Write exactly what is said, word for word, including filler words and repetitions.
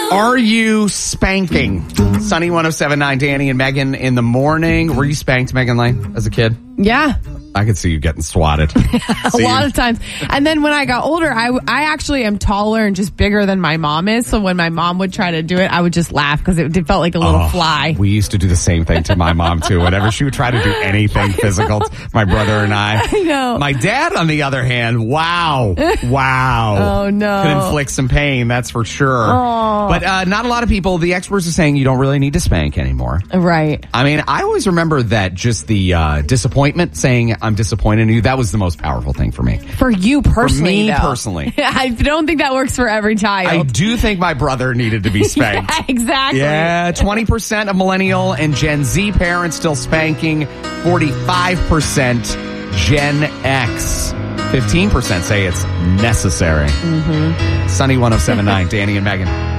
Are you spanking? Sunny one oh seven point nine, Danny and Megan in the morning. Were you spanked, Megan Lane, as a kid? Yeah. I could see you getting swatted. a see lot you. of times. And then when I got older, I, I actually am taller and just bigger than my mom is. So when my mom would try to do it, I would just laugh because it, it felt like a little Oh, fly. We used to do the same thing to my mom, too. Whenever she would try to do anything physical, my brother and I. I know. My dad, on the other hand, wow. Wow. Oh, no. Could inflict some pain, that's for sure. Oh. But uh, not a lot of people, the experts are saying you don't really need to spank anymore. Right. I mean, I always remember that just the uh, disappointment, saying I'm disappointed in you, that was the most powerful thing for me. For you personally, For me though. personally. I don't think that works for every child. I do think my brother needed to be spanked. Yeah, exactly. Yeah, twenty percent of millennial and Gen Z parents still spanking, forty-five percent Gen X. fifteen percent say it's necessary. Mm-hmm. Sunny one oh seven point nine, Danny and Megan.